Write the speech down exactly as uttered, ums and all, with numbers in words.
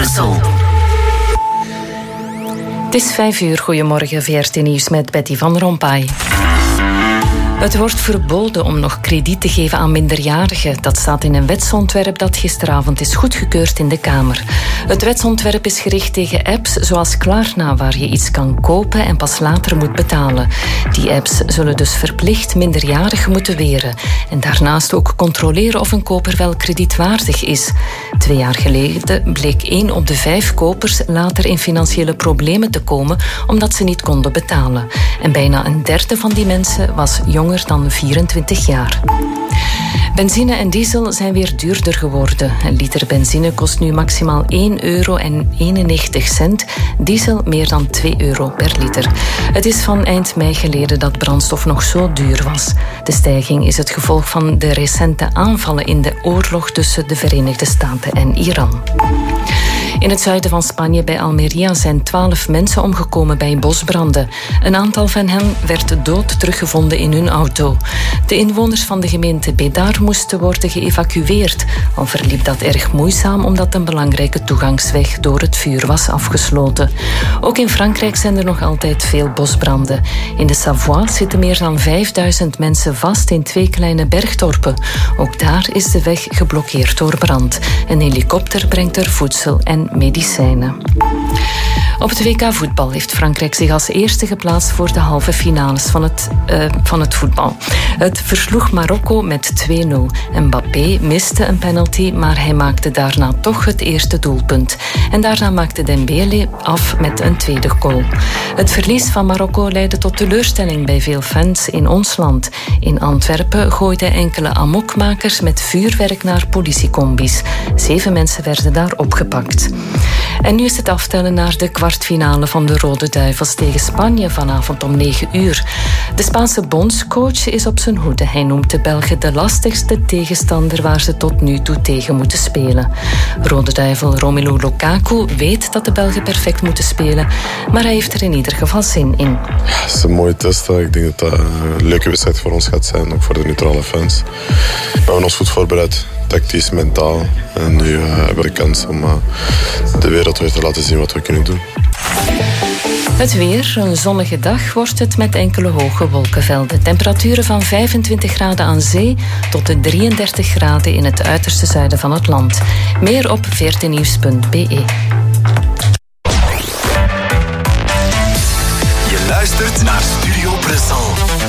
Brussel. Het is vijf uur. Goedemorgen, V R T Nieuws met Betty van Rompuy. Het wordt verboden om nog krediet te geven aan minderjarigen. Dat staat in een wetsontwerp dat gisteravond is goedgekeurd in de Kamer. Het wetsontwerp is gericht tegen apps zoals Klarna, waar je iets kan kopen en pas later moet betalen. Die apps zullen dus verplicht minderjarigen moeten weren. En daarnaast ook controleren of een koper wel kredietwaardig is. Twee jaar geleden bleek één op de vijf kopers later in financiële problemen te komen omdat ze niet konden betalen. En bijna een derde van die mensen was jonger dan vierentwintig jaar. Benzine en diesel zijn weer duurder geworden. Een liter benzine kost nu maximaal één euro en eenennegentig cent. Diesel meer dan twee euro per liter. Het is van eind mei geleden dat brandstof nog zo duur was. De stijging is het gevolg van de recente aanvallen in de oorlog tussen de Verenigde Staten en Iran. In het zuiden van Spanje bij Almería zijn twaalf mensen omgekomen bij bosbranden. Een aantal van hen werd dood teruggevonden in hun auto. De inwoners van de gemeente Bédar moesten worden geëvacueerd. Al verliep dat erg moeizaam omdat een belangrijke toegangsweg door het vuur was afgesloten. Ook in Frankrijk zijn er nog altijd veel bosbranden. In de Savoie zitten meer dan vijfduizend mensen vast in twee kleine bergdorpen. Ook daar is de weg geblokkeerd door brand. Een helikopter brengt er voedsel en medicijnen. Op het W K voetbal heeft Frankrijk zich als eerste geplaatst voor de halve finales van het, uh, van het voetbal. Het versloeg Marokko met twee nul. Mbappé miste een penalty, maar hij maakte daarna toch het eerste doelpunt. En daarna maakte Dembélé af met een tweede goal. Het verlies van Marokko leidde tot teleurstelling bij veel fans in ons land. In Antwerpen gooiden enkele amokmakers met vuurwerk naar politiecombis. Zeven mensen werden daar opgepakt. En nu is het aftellen naar de kwartfinale van de Rode Duivels tegen Spanje vanavond om negen uur. De Spaanse bondscoach is op zijn hoede. Hij noemt de Belgen de lastigste tegenstander waar ze tot nu toe tegen moeten spelen. Rode Duivel Romelu Lukaku weet dat de Belgen perfect moeten spelen, maar hij heeft er in ieder geval zin in. Het is een mooie test. Ik denk dat dat een leuke wedstrijd voor ons gaat zijn, ook voor de neutrale fans. We hebben ons goed voorbereid, tactisch, mentaal. En nu uh, hebben we de kans om uh, de wereld weer te laten zien wat we kunnen doen. Het weer, een zonnige dag wordt het met enkele hoge wolkenvelden. Temperaturen van vijfentwintig graden aan zee tot de drieëndertig graden in het uiterste zuiden van het land. Meer op v r t nieuws punt b e. Je luistert naar Studio Brussel.